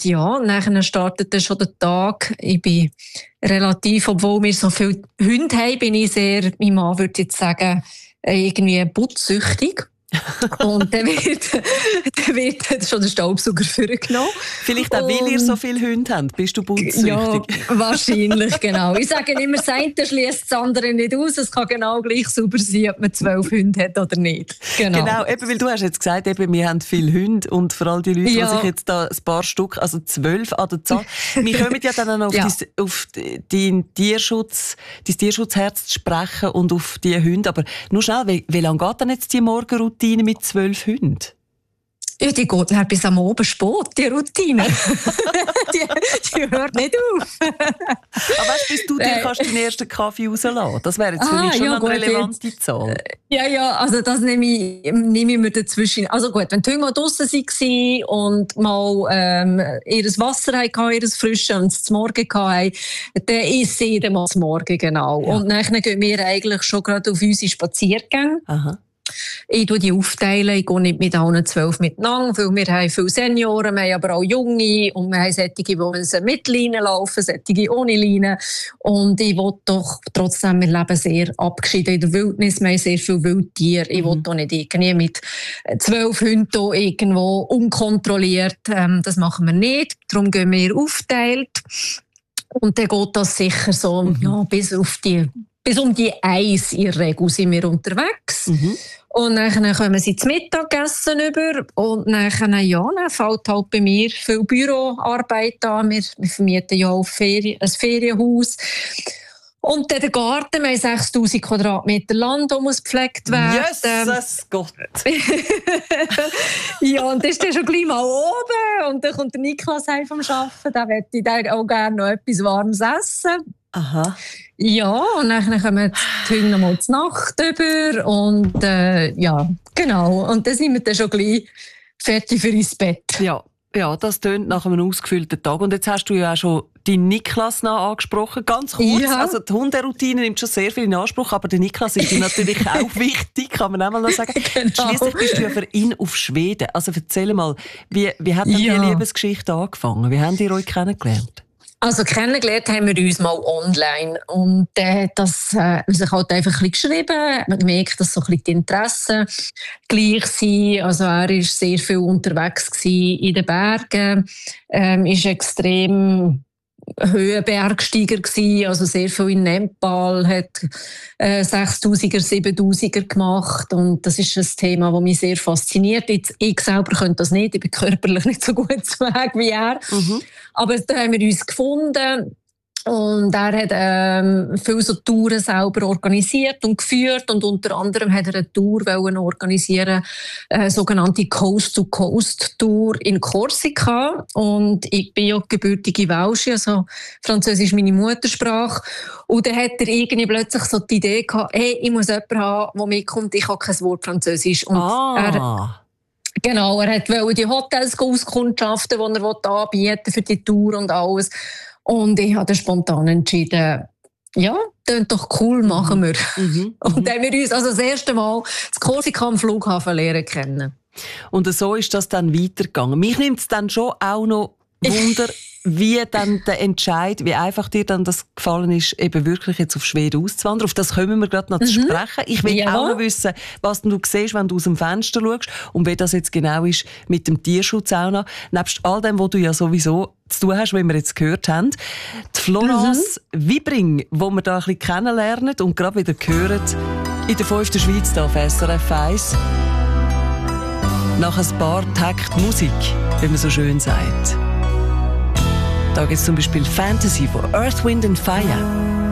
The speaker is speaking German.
ja, nachher startet dann schon der Tag. Ich bin relativ, obwohl wir so viele Hunde haben, bin ich sehr, mein Mann würde jetzt sagen, irgendwie putzsüchtig. Und dann wird schon der Staubsauger vorgenommen. Vielleicht auch, weil ihr so viele Hunde habt, bist du putzsüchtig? Ja, wahrscheinlich, genau. Ich sage immer, das eine schliesst das andere nicht aus. Es kann genau gleich sauber sein, ob man 12 Hunde hat oder nicht. Genau, eben, weil du hast jetzt gesagt, eben, wir haben viele Hunde und vor allem die Leute, die sich jetzt da ein paar Stück, also 12 an der Zahl, wir kommen ja dann auch noch auf dein Tierschutzherz zu sprechen und auf die Hunde. Aber nur schnell, wie lange geht denn jetzt die Morgenroutine mit 12 Hunden? Ja, die geht dann bis am Abend spät, die Routine. die hört nicht auf. Aber weißt, bis du dir kannst den ersten Kaffee rauslassen? Das wäre jetzt für mich schon eine relevante Zahl. Ja, also das nehme ich mir dazwischen. Also gut, wenn die Hunde draussen waren und mal ihr Wasser hatten, ihr Frische und es zum Morgen hatten, dann esse ich dann mal zum Morgen, genau. Ja. Und dann gehen wir eigentlich schon gerade auf unsere Spaziergänge. Aha. Ich tue die aufteilen, ich gehe nicht mit allen 12 miteinander, weil wir haben viele Senioren, wir haben aber auch Junge und wir haben solche, die müssen mit Leine laufen, solche ohne Leine. Und ich will doch trotzdem, wir leben sehr abgeschieden in der Wildnis, wir haben sehr viele Wildtiere. Ich will doch nicht irgendwie mit 12 Hunden irgendwo unkontrolliert, das machen wir nicht, darum gehen wir aufteilt. Und dann geht das sicher so bis um die 1 in der Regel sind wir unterwegs. Und dann kommen sie zum Mittagessen über. Und dann fällt halt bei mir viel Büroarbeit an. Wir vermieten ja auch ein Ferienhaus. Und dann der Garten, wir haben 6000 Quadratmeter Land, das muss gepflegt werden. Jesus Gott! Ja, und das ist dann schon gleich mal oben. Und dann kommt der Niklas heim vom Arbeiten. Da möchte ich auch gerne noch etwas Warmes essen. Aha. Ja, und dann kommen die Hunde mal zur Nacht über. Und genau. Und dann sind wir dann schon gleich fertig für ins Bett. Ja, das tönt nach einem ausgefüllten Tag. Und jetzt hast du ja auch schon deinen Niklas noch angesprochen. Ganz kurz. Ja. Also die Hunderoutine nimmt schon sehr viel in Anspruch, aber der Niklas ist natürlich auch wichtig, kann man auch mal noch sagen. Genau. Schliesslich bist du ja für ihn auf Schweden. Also erzähl mal, wie hat denn die Liebesgeschichte angefangen? Wie habt ihr euch kennengelernt? Also kennengelernt haben wir uns mal online und das sich halt einfach ein bisschen geschrieben. Man merkt, dass so ein bisschen die Interessen gleich sind. Also er war sehr viel unterwegs in den Bergen, ist extrem Höhenbergsteiger gewesen, also sehr viel in Nepal, hat 6000er, 7000er gemacht und das ist ein Thema, das mich sehr fasziniert. Ich selber könnte das nicht, ich bin körperlich nicht so gut zu Weg wie er. Aber da haben wir uns gefunden. Und er hat viele so Touren selber organisiert und geführt und unter anderem hat er eine Tour organisieren, sogenannte Coast-to-Coast-Tour in Korsika. Und ich bin ja gebürtige Welsche, also Französisch ist meine Muttersprache. Und dann hat er irgendwie plötzlich so die Idee gehabt, hey, ich muss jemanden haben, der mitkommt, ich habe kein Wort Französisch. Und Genau, er wollte die Hotels auskundschaften, die er anbieten für die Tour und alles. Und ich habe spontan entschieden, ja, das doch cool, machen wir. Und dann haben wir uns also das erste Mal das Korsika am Flughafen lernen kennen. Und so ist das dann weitergegangen. Mich nimmt es dann schon auch noch Wunder, wie dann der Entscheid, wie einfach dir dann das gefallen ist, eben wirklich jetzt auf Schweden auszuwandern. Auf das kommen wir gerade noch zu sprechen. Ich will auch noch wissen, was du siehst, wenn du aus dem Fenster schaust und wie das jetzt genau ist mit dem Tierschutz auch noch. Nebst all dem, was du ja sowieso zu tun hast, wie wir jetzt gehört haben. Die Florence Wibring, die wir da ein bisschen kennenlernen und gerade wieder hören, in der 5. Schweiz hier auf SRF 1. Nach ein paar Takt Musik, wie man so schön sagt. Da gibt es zum Beispiel Fantasy von Earth, Wind and Fire.